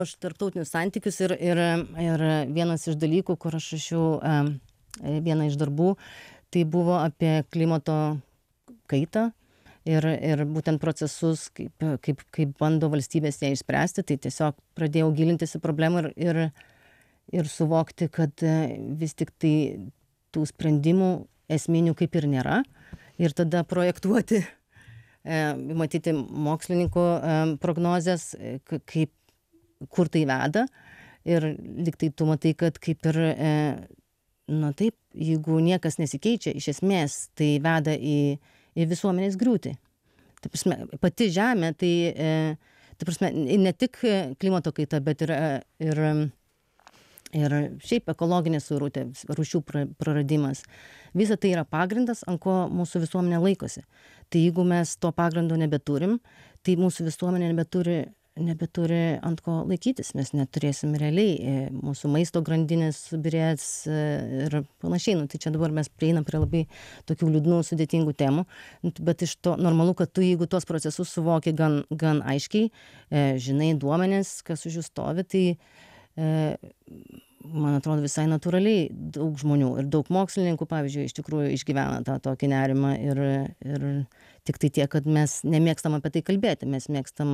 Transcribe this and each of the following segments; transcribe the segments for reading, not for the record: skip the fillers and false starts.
aš tarptautinius santykius ir vienas iš dalykų, kur aš rašiau vieną iš darbų, tai buvo apie klimato kaitą ir būtent procesus, kaip bando valstybės ją išspręsti. Tai tiesiog pradėjau gilintis į problemą ir suvokti, kad vis tik tai tų sprendimų esminių kaip ir nėra. Ir tada projektuoti, matyti mokslininkų prognozes, kur tai veda. Ir lyg tai tu matai, kad kaip ir, taip, jeigu niekas nesikeičia, iš esmės tai veda į visuomenės griūtį. Ta prasme, pati Žemė, ta prasme, ne tik klimato kaita, bet ir šiaip ekologinė suirutė, rūšių praradimas. Visa tai yra pagrindas, ant ko mūsų visuomenė laikosi. Tai jeigu mes to pagrindo nebeturim, tai mūsų visuomenė nebeturi ant ko laikytis. Mes neturėsim realiai, mūsų maisto grandinės subirės ir panašiai. Tai čia dabar mes prieinam prie labai tokių liūdnų, sudėtingų temų. Bet iš to normalu, kad tu, jeigu tuos procesus suvoki gan aiškiai, žinai duomenis, kas už jų stovi, tai man atrodo visai natūraliai daug žmonių ir daug mokslininkų, pavyzdžiui, iš tikrųjų išgyvena tą tokį nerimą ir tik tai tiek, kad mes nemėgstam apie tai kalbėti, mes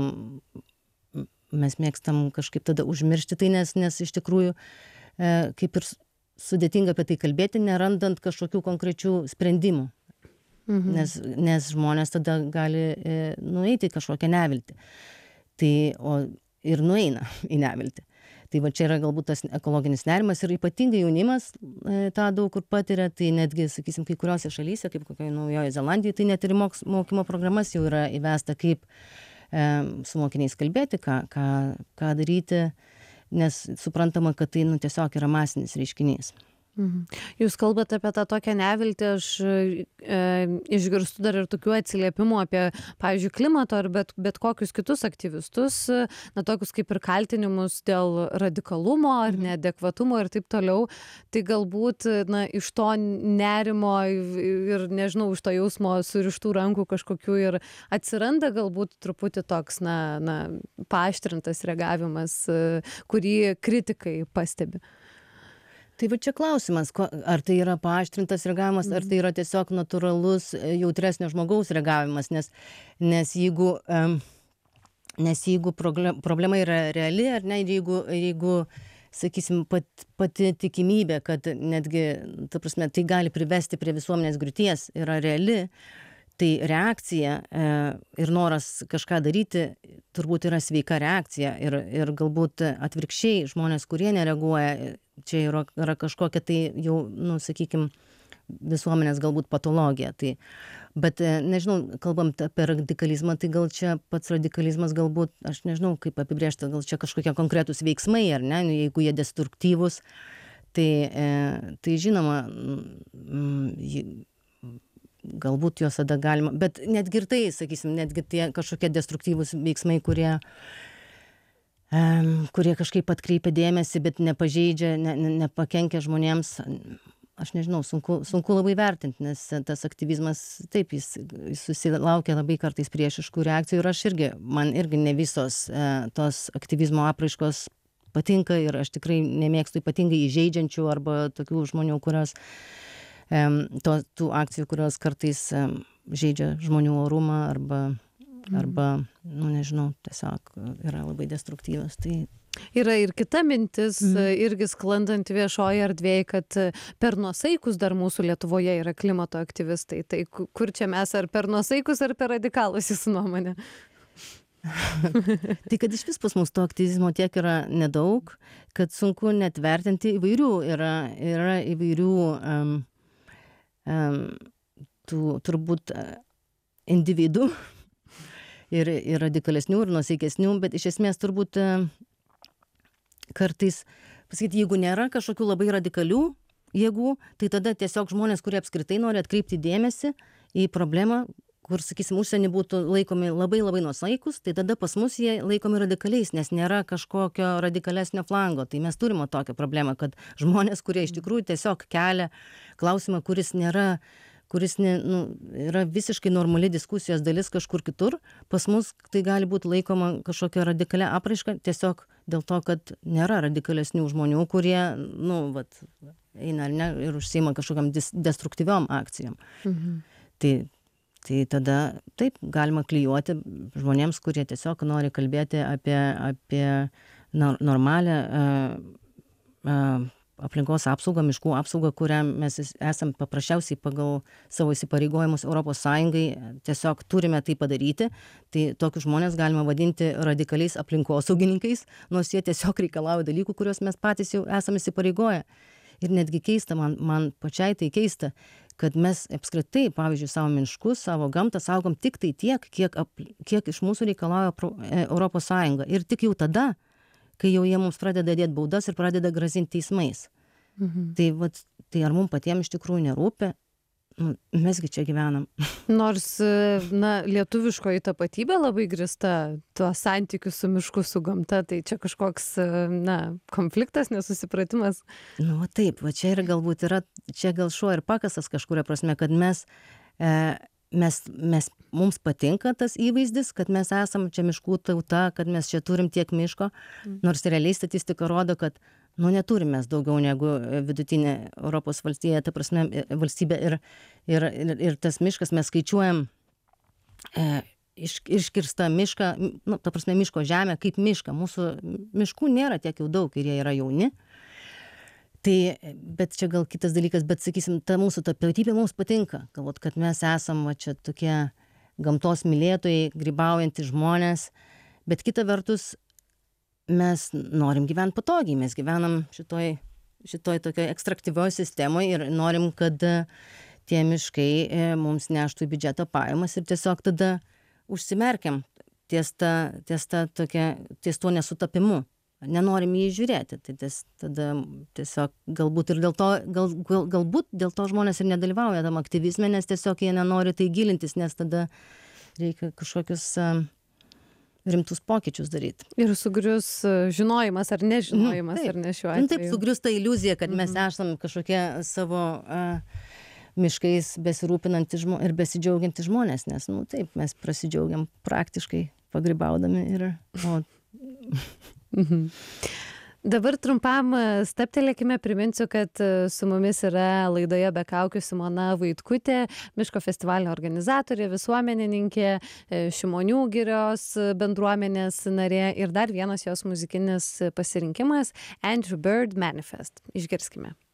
mėgstam kažkaip tada užmiršti tai, nes iš tikrųjų kaip ir sudėtinga apie tai kalbėti, nerandant kažkokių konkrečių sprendimų. Nes žmonės tada gali nueiti į kažkokią neviltį. Ir nueina į neviltį. Tai va čia yra galbūt tas ekologinis nerimas ir ypatingai jaunimas tą daug kur patiria, tai netgi, sakysim, kai kuriuose šalyse, kaip kokioje Naujojoje Zelandijoje, tai net ir mokymo programas jau yra įvesta, kaip su mokiniais kalbėti, ką daryti, nes suprantama, kad tai tiesiog yra masinis reiškinys. Jūs kalbate apie tą tokią neviltį, aš išgirstu dar ir tokių atsiliepimų apie, pavyzdžiui, klimato ar bet kokius kitus aktyvistus, tokius kaip ir kaltinimus dėl radikalumo ar neadekvatumo ir taip toliau. Tai galbūt iš to nerimo ir, nežinau, iš to jausmo surištų rankų kažkokių ir atsiranda galbūt truputį toks, paaštrintas reagavimas, kurį kritikai pastebi. Tai va čia klausimas, ar tai yra paaštrintas reagavimas, ar tai yra tiesiog natūralus jautresnio žmogaus reagavimas, nes jeigu problema yra reali, ar ne, jeigu sakysim, pati tikimybė, kad netgi, ta prasme, tai gali privesti prie visuomenės griūties, yra reali, tai reakcija ir noras kažką daryti turbūt yra sveika reakcija ir galbūt atvirkščiai žmonės, kurie nereaguoja, čia yra kažkokia tai jau, sakykim, visuomenės galbūt patologija. Bet nežinau, kalbant apie radikalizmą, tai gal čia pats radikalizmas galbūt, aš nežinau, kaip apibrėžti, gal čia kažkokie konkretūs veiksmai, ar ne, jeigu jie destruktyvūs, tai žinoma, galbūt juos tada galima, bet netgi ir tai, sakysim, netgi tie kažkokie destruktyvūs veiksmai, kurie kažkaip atkreipia dėmesį, bet nepažeidžia, nepakenkia žmonėms, aš nežinau, sunku labai vertinti, nes tas aktyvizmas, taip, jis susilaukia labai kartais priešiškų reakcijų ir man irgi ne visos tos aktyvizmo apraiškos patinka ir aš tikrai nemėgstu ypatingai įžeidžiančių arba tokių žmonių, kurios tų akcijų, kurios kartais žeidžia žmonių orumą arba, nežinau, tiesiog yra labai destruktyvas. Yra ir kita mintis, irgi sklandanti viešoje erdvėje, kad per nuosaikus dar mūsų Lietuvoje yra klimato aktyvistai. Tai kur čia mes, ar per nuosaikus, ar per radikalus, jūsų nuomonė? Tai kad iš vis pas mus to aktyvizmo tiek yra nedaug, kad sunku net vertinti įvairių, yra įvairių tų turbūt individų ir radikalesnių, ir nuosaikesnių, bet iš esmės turbūt kartais, pasakyti, jeigu nėra kažkokių labai radikalių jėgų, tai tada tiesiog žmonės, kurie apskritai nori atkreipti dėmesį į problemą, kur, sakysim, užsienį būtų laikomi labai labai nuosaikus, tai tada pas mus jie laikomi radikaliais, nes nėra kažkokio radikalesnio flango. Tai mes turime tokią problemą, kad žmonės, kurie iš tikrųjų tiesiog kelia klausimą, kuris yra visiškai normali diskusijos dalis kažkur kitur, pas mus tai gali būti laikoma kažkokia radikalia apraiška, tiesiog dėl to, kad nėra radikalesnių žmonių, kurie, nu, vat, eina ar ne, ir užsiima kažkokiam destruktyviom akcijom. Tai tada taip galima klijuoti žmonėms, kurie tiesiog nori kalbėti apie normalią aplinkos apsaugą, miškų apsaugą, kurią mes esam paprasčiausiai pagal savo įsipareigojimus Europos Sąjungai tiesiog turime tai padaryti. Tai tokius žmonės galima vadinti radikaliais aplinkosaugininkais, nors jie tiesiog reikalauja dalykų, kuriuos mes patys jau esame įsipareigoję. Ir netgi keista, man pačiai tai keista, kad mes apskritai, pavyzdžiui, savo miškus, savo gamtą saugom tik tai tiek, kiek iš mūsų reikalauja Europos Sąjunga. Ir tik jau tada, kai jau jie mums pradeda dėti baudas ir pradeda grasinti teismais. Tai ar mums patiems iš tikrųjų nerūpi? Mesgi čia gyvenam. Nors, lietuviškoji tapatybė labai grįsta tuo santykiu su mišku, su gamta, tai čia kažkoks, konfliktas, nesusipratimas. Taip, va čia ir galbūt yra, čia gal šuo ir pakasas kažkuria prasme, kad mums patinka tas įvaizdis, kad mes esam čia miškų tauta, kad mes čia turim tiek miško, nors realiai statistika rodo, kad neturim mes daugiau negu vidutinė Europos valstybė, ta prasme valstybė ir tas miškas mes skaičiuojam iškirstą mišką, ta prasme miško žemę kaip mišką. Mūsų miškų nėra tiek jau daug ir jie yra jauni. Tai, bet čia gal kitas dalykas, bet sakysim, ta mūsų tapatybė mums patinka, galvot, kad mes esam čia tokie gamtos mylėtojai, grybaujantys žmonės, bet kita vertus mes norim gyventi patogiai, mes gyvenam šitoj tokioj ekstraktyvioj sistemoje ir norim, kad tie miškai mums neštų į biudžeto pajamas ir tiesiog tada užsimerkiam ties tuo nesutapimu. Nenorim jį žiūrėti, tai tada tiesiog galbūt ir galbūt dėl to žmonės ir nedalyvauja tam aktyvizme, nes tiesiog jie nenori tai gilintis, nes tada reikia kažkokius rimtus pokyčius daryti. Ir sugrius žinojimas ar nežinojimas, ar ne šiuo atveju. Taip, sugrius ta iliuzija, kad mes esam kažkokie savo miškais besirūpinantys ir besidžiaugiantys žmonės, nes, taip, mes prasidžiaugiam praktiškai pagrybaudami ir... Dabar trumpam stabtelėkime, priminsiu, kad su mumis yra laidoje Be kaukių Simona Vaitkutė, miško festivalio organizatorė, visuomenininkė, Šimonių girios bendruomenės narė ir dar vienas jos muzikinis pasirinkimas Andrew Bird Manifest. Išgirskime.